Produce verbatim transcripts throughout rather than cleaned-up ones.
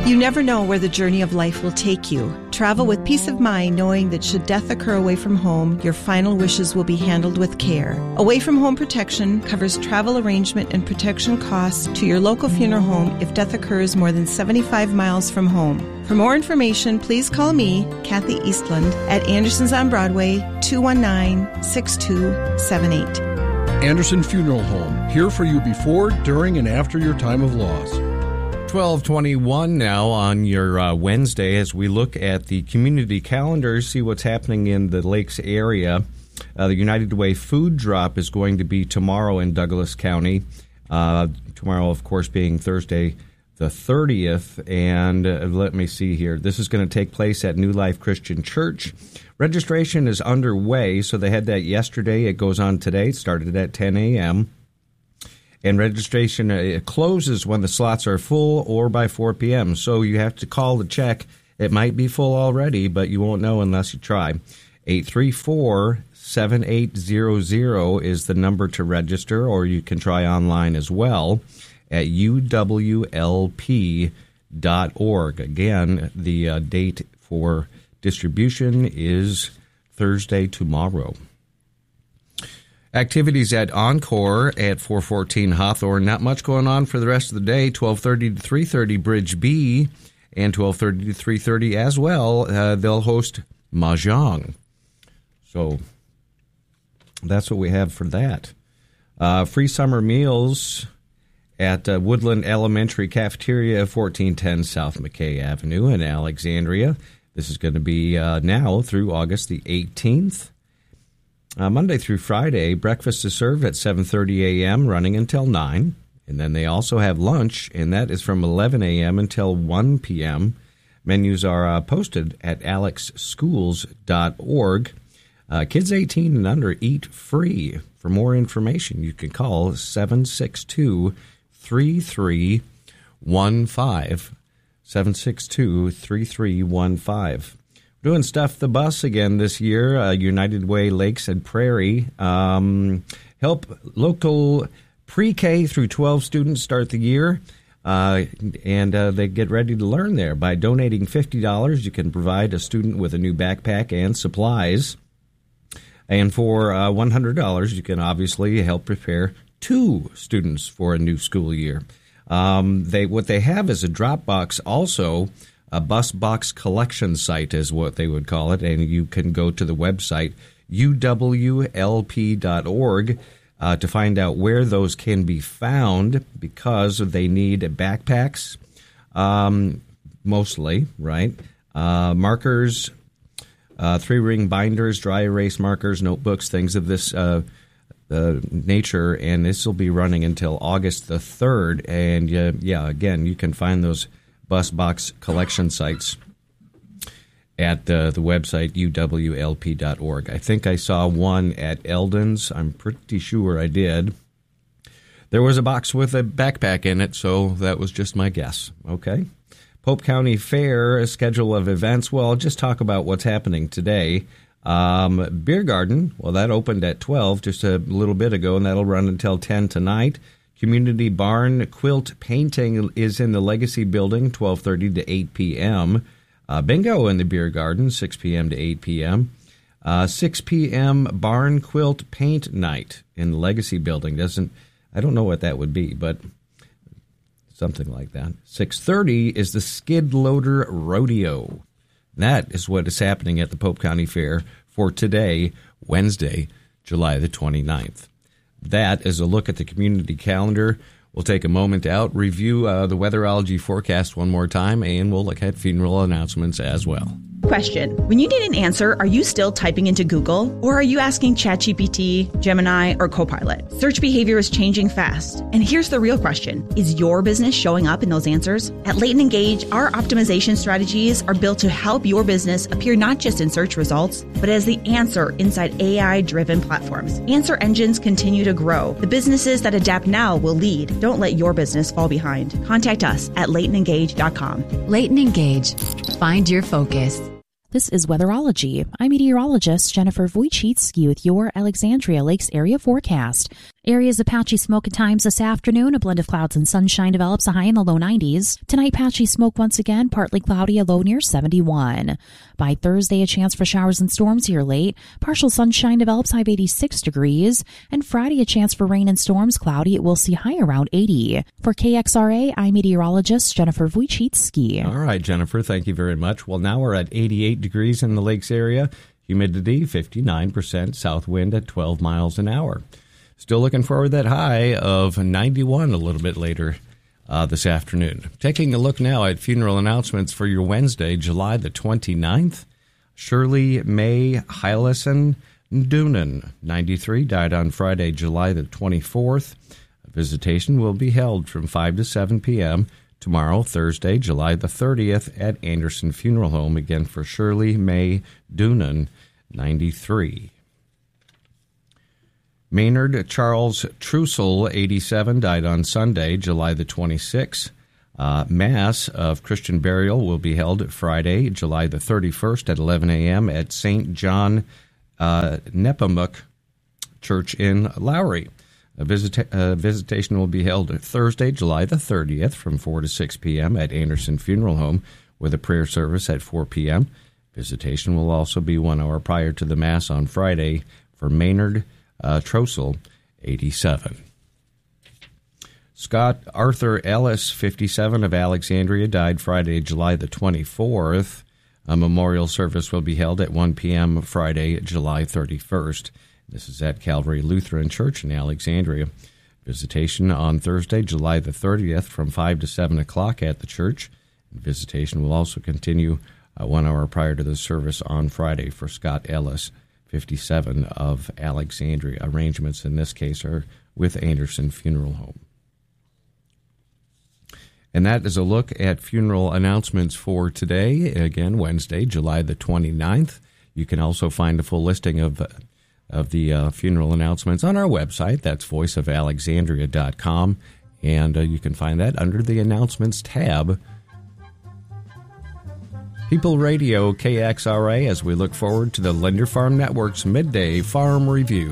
You never know where the journey of life will take you. Travel with peace of mind knowing that should death occur away from home, your final wishes will be handled with care. Away from Home Protection covers travel arrangement and protection costs to your local funeral home if death occurs more than seventy-five miles from home. For more information, please call me, Kathy Eastland, at Anderson's on Broadway, two one nine, six two seven eight. Anderson Funeral Home, here for you before, during, and after your time of loss. twelve twenty-one now on your uh, Wednesday as we look at the community calendar, see what's happening in the Lakes area. Uh, the United Way food drop is going to be tomorrow in Douglas County. Uh, tomorrow, of course, being Thursday the thirtieth. And uh, let me see here. This is going to take place at New Life Christian Church. Registration is underway, so they had that yesterday. It goes on today. It started at ten a.m., and registration uh, closes when the slots are full or by four p.m., so you have to call to check. It might be full already, but you won't know unless you try. eight three four, seven eight zero zero is the number to register, or you can try online as well at U W L P dot org. Again, the uh, date for distribution is Thursday tomorrow. Activities at Encore at four fourteen Hawthorne. Not much going on for the rest of the day. twelve thirty to three thirty Bridge B, and twelve thirty to three thirty as well. Uh, they'll host Mahjong. So that's what we have for that. Uh, free summer meals at uh, Woodland Elementary Cafeteria, fourteen ten South McKay Avenue in Alexandria. This is going to be uh, now through August the eighteenth. Uh, Monday through Friday, breakfast is served at seven thirty a.m., running until nine. And then they also have lunch, and that is from eleven a.m. until one p.m. Menus are uh, posted at alex schools dot org. Uh, kids eighteen and under eat free. For more information, you can call seven six two, three three one five. seven six two, three three one five. Doing Stuff the Bus again this year. Uh, United Way Lakes and Prairie. Um, help local pre-K through twelve students start the year. Uh, and uh, they get ready to learn there. By donating fifty dollars, you can provide a student with a new backpack and supplies. And for uh, one hundred dollars, you can obviously help prepare two students for a new school year. Um, they what they have is a Dropbox, also a bus box collection site is what they would call it, and you can go to the website U W L P dot org uh, to find out where those can be found, because they need backpacks, um, mostly, right? Uh, markers, uh, three-ring binders, dry erase markers, notebooks, things of this uh Uh, nature, and this will be running until August the third. And uh, yeah, again, you can find those bus box collection sites at uh, the website U W L P dot org. I think I saw one at Eldon's. I'm pretty sure I did. There was a box with a backpack in it, so that was just my guess. Okay. Pope County Fair, a schedule of events. Well, I'll just talk about what's happening today. Um, Beer Garden, well, that opened at twelve just a little bit ago, and that'll run until ten tonight. Community Barn Quilt Painting is in the Legacy Building, twelve thirty to eight p.m. Uh, bingo in the Beer Garden, six p.m. to eight p.m. Uh, six p.m. Barn Quilt Paint Night in the Legacy Building. Doesn't I don't know what that would be, but something like that. six thirty is the Skid Loader Rodeo. That is what is happening at the Pope County Fair for today, Wednesday, July the twenty-ninth. That is a look at the community calendar. We'll take a moment out, review uh, the weatherology forecast one more time, and we'll look at funeral announcements as well. Question. When you need an answer, are you still typing into Google? Or are you asking ChatGPT, Gemini, or Copilot? Search behavior is changing fast. And here's the real question. Is your business showing up in those answers? At Leighton Engage, our optimization strategies are built to help your business appear not just in search results, but as the answer inside A I-driven platforms. Answer engines continue to grow. The businesses that adapt now will lead. Don't let your business fall behind. Contact us at leighton engage dot com. Leighton Engage. Find your focus. This is Weatherology. I'm meteorologist Jennifer Wojcicki with your Alexandria Lakes area forecast. Areas of patchy smoke at times this afternoon. A blend of clouds and sunshine develops, a high in the low nineties. Tonight, patchy smoke once again, partly cloudy, a low near seventy-one. By Thursday, a chance for showers and storms here late. Partial sunshine develops, high of eighty-six degrees. And Friday, a chance for rain and storms, cloudy. It will see high around eighty. For K X R A, I'm meteorologist Jennifer Wojcicki. All right, Jennifer, thank you very much. Well, now we're at eighty-eight degrees in the lakes area. Humidity, fifty-nine percent. South wind at twelve miles an hour. Still looking forward to that high of ninety-one a little bit later uh, this afternoon. Taking a look now at funeral announcements for your Wednesday, July the twenty-ninth. Shirley May Hylison Doonan, ninety-three, died on Friday, July the twenty-fourth. A visitation will be held from five to seven p.m. tomorrow, Thursday, July the thirtieth, at Anderson Funeral Home, again for Shirley May Doonan, ninety-three. Maynard Charles Trussell, eighty-seven, died on Sunday, July the twenty-sixth. Uh, Mass of Christian burial will be held Friday, July the thirty-first at eleven a.m. at Saint John uh, Nepomuk Church in Lowry. A visita- uh, visitation will be held Thursday, July the thirtieth from four to six p.m. at Anderson Funeral Home with a prayer service at four p.m. Visitation will also be one hour prior to the Mass on Friday for Maynard Uh, Trussell, eighty-seven. Scott Arthur Ellis, fifty-seven, of Alexandria, died Friday, July the twenty-fourth. A memorial service will be held at one p.m. Friday, July thirty-first. This is at Calvary Lutheran Church in Alexandria. Visitation on Thursday, July the thirtieth, from five to seven o'clock at the church. Visitation will also continue uh, one hour prior to the service on Friday for Scott Ellis, fifty-seven, of Alexandria. Arrangements in this case are with Anderson Funeral Home. And that is a look at funeral announcements for today, again, Wednesday, July the twenty-ninth. You can also find a full listing of of the uh, funeral announcements on our website. That's voice of alexandria dot com, and uh, you can find that under the Announcements tab. People Radio K X R A, as we look forward to the Linder Farm Network's Midday Farm Review.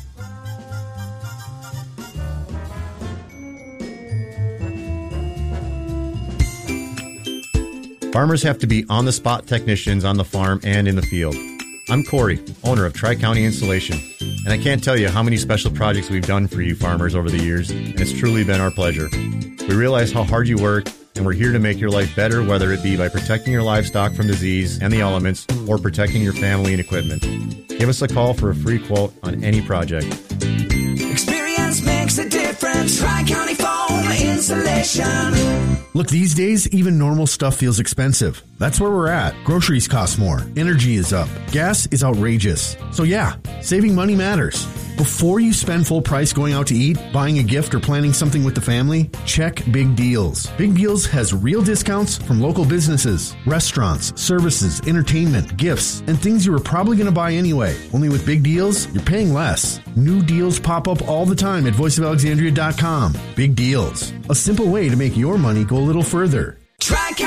Farmers have to be on-the-spot technicians on the farm and in the field. I'm Corey, owner of Tri-County Installation, and I can't tell you how many special projects we've done for you farmers over the years, and it's truly been our pleasure. We realize how hard you work, and we're here to make your life better, whether it be by protecting your livestock from disease and the elements or protecting your family and equipment. Give us a call for a free quote on any project. Experience makes a difference. Tri-County Foam Insulation. Look, these days, even normal stuff feels expensive. That's where we're at. Groceries cost more. Energy is up. Gas is outrageous. So yeah, saving money matters. Before you spend full price going out to eat, buying a gift, or planning something with the family, check Big Deals. Big Deals has real discounts from local businesses, restaurants, services, entertainment, gifts, and things you were probably going to buy anyway. Only with Big Deals, you're paying less. New deals pop up all the time at voice of alexandria dot com. Big Deals. A simple way to make your money go a little further. Tri-County